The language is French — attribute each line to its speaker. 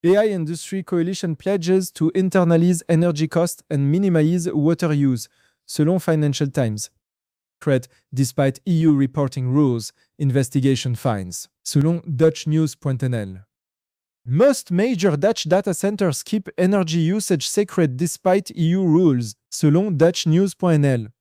Speaker 1: AI Industry Coalition pledges to internalize energy costs and minimize water use, selon Financial Times. Threat despite EU reporting rules, investigation finds, selon DutchNews.nl. Most major Dutch data centers keep energy usage secret despite EU rules, selon DutchNews.nl.